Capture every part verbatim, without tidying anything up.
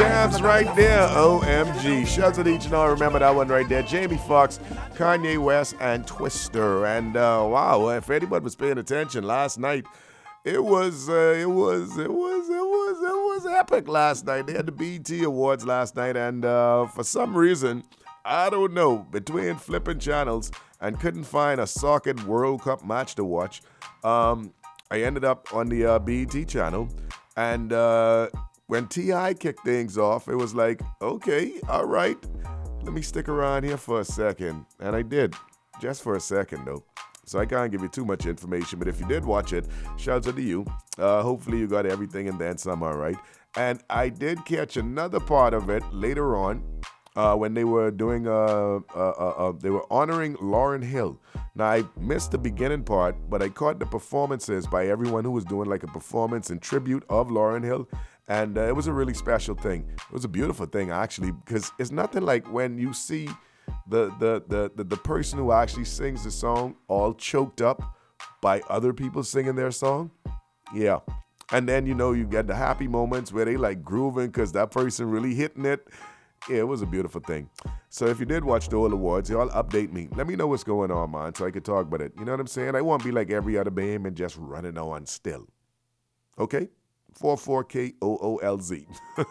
jams right there. O M G. Shouts to each and all. Remember that one right there. Jamie Foxx, Kanye West, and Twister. And uh, wow, if anybody was paying attention last night, it was, uh, it was, it was, it was, it was epic last night. They had the B E T Awards last night, and uh, for some reason, I don't know, between flipping channels and couldn't find a soccer World Cup match to watch, um, I ended up on the uh, B E T channel, and uh, when T I kicked things off, it was like, okay, all right, let me stick around here for a second. And I did, just for a second, though. So I can't give you too much information, but if you did watch it, shout out to you. Uh, hopefully you got everything and then some, all right? And I did catch another part of it later on, Uh, when they were doing, uh, uh, uh, uh, they were honoring Lauryn Hill. Now, I missed the beginning part, but I caught the performances by everyone who was doing like a performance in tribute of Lauryn Hill, and uh, it was a really special thing. It was a beautiful thing, actually, because it's nothing like when you see the the the the, the person who actually sings the song all choked up by other people singing their song. Yeah. And then, you know, you get the happy moments where they like grooving because that person really hitting it. Yeah, it was a beautiful thing. So if you did watch the whole awards, y'all update me. Let me know what's going on, man, so I can talk about it. You know what I'm saying? I won't be like every other band and just running on still. Okay? four four K O O L Z.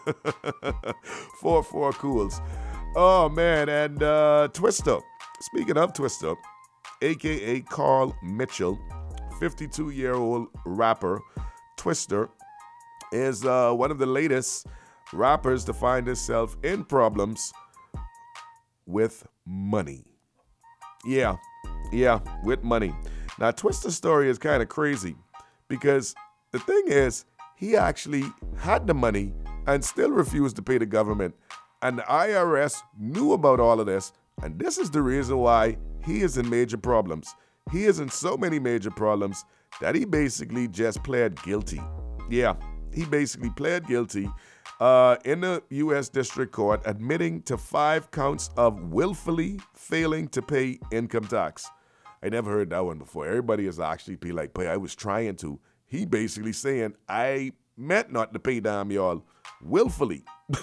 four four Cools. Oh, man, and uh, Twister. Speaking of Twister, a k a. Carl Mitchell, fifty-two-year-old rapper, Twister, is uh, one of the latest rappers to find himself in problems with money. Yeah, yeah, with money. Now, Twister's story is kind of crazy because the thing is, he actually had the money and still refused to pay the government. And the I R S knew about all of this, and this is the reason why he is in major problems. He is in so many major problems that he basically just pled guilty. Yeah, he basically pled guilty Uh, in the U S District Court, admitting to five counts of willfully failing to pay income tax. I never heard that one before. Everybody is actually be like, "Boy, I was trying to." He basically saying, "I meant not to pay down, y'all, willfully."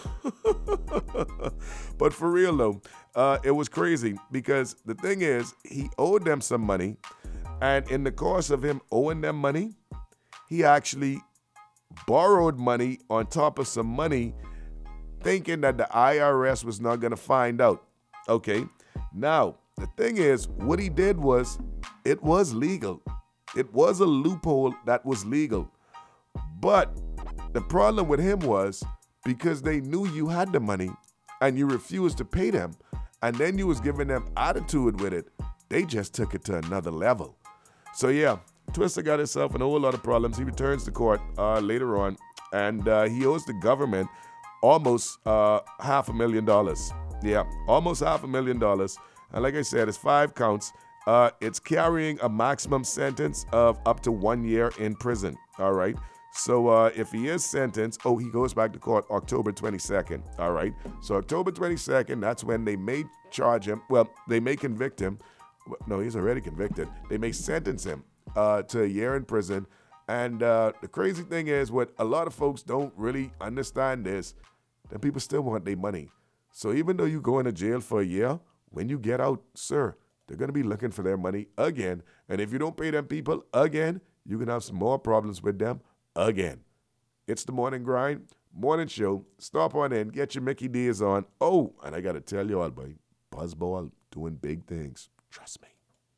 But for real though, uh, it was crazy because the thing is, he owed them some money, and in the course of him owing them money, he actually borrowed money on top of some money, thinking that the I R S was not going to find out. Okay, now the thing is, what he did was, it was legal. It was a loophole that was legal. But the problem with him was, because they knew you had the money and you refused to pay them, and then you was giving them attitude with it, they just took it to another level. So yeah, Twister got himself in a whole lot of problems. He returns to court uh, later on, and uh, he owes the government almost uh, half a million dollars. Yeah, almost half a million dollars. And like I said, it's five counts. Uh, it's carrying a maximum sentence of up to one year in prison. All right. So uh, if he is sentenced, oh, he goes back to court October twenty-second. All right. So October twenty-second, that's when they may charge him. Well, they may convict him. No, he's already convicted. They may sentence him Uh, to a year in prison. And uh, the crazy thing is, what a lot of folks don't really understand is that people still want their money. So even though you go into jail for a year, when you get out, sir, they're going to be looking for their money again. And if you don't pay them people again, you can have some more problems with them again. It's the Morning Grind, morning show. Stop on in, get your Mickey D's on. Oh, and I got to tell you all, boy, Buzzball doing big things. Trust me.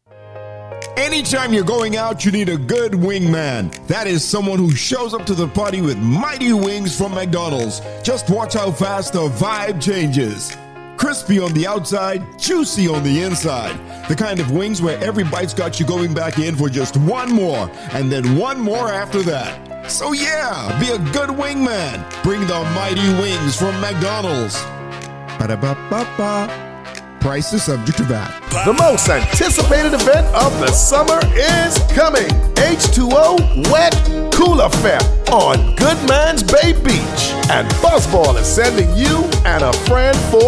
Anytime you're going out, you need a good wingman. That is someone who shows up to the party with mighty wings from McDonald's. Just watch how fast the vibe changes. Crispy on the outside, juicy on the inside. The kind of wings where every bite's got you going back in for just one more, and then one more after that. So yeah, be a good wingman. Bring the mighty wings from McDonald's. Ba-da-ba-ba-ba. Price is subject to V A T. The most anticipated event of the summer is coming. H two O Wet Cool Affair on Goodman's Bay Beach. And Buzzball is sending you and a friend for